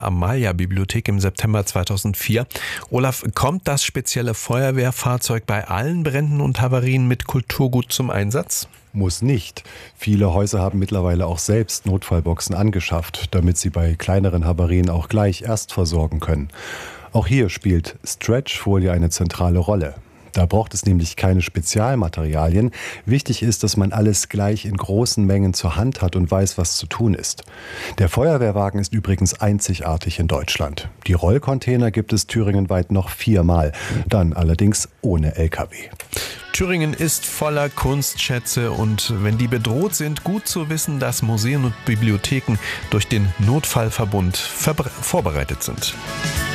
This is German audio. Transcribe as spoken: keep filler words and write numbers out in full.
Amalia-Bibliothek im September zweitausendvier. Olaf, kommt das spezielle Feuerwehrfahrzeug bei allen Bränden und Havarien mit Kulturgut zum Einsatz? Muss nicht. Viele Häuser haben mittlerweile auch selbst Notfallboxen angeschafft, damit sie bei kleineren Havarien auch gleich erst versorgen können. Auch hier spielt Stretchfolie eine zentrale Rolle. Da braucht es nämlich keine Spezialmaterialien. Wichtig ist, dass man alles gleich in großen Mengen zur Hand hat und weiß, was zu tun ist. Der Feuerwehrwagen ist übrigens einzigartig in Deutschland. Die Rollcontainer gibt es thüringenweit noch viermal, dann allerdings ohne L K W. Thüringen ist voller Kunstschätze und wenn die bedroht sind, gut zu wissen, dass Museen und Bibliotheken durch den Notfallverbund vorbereitet sind.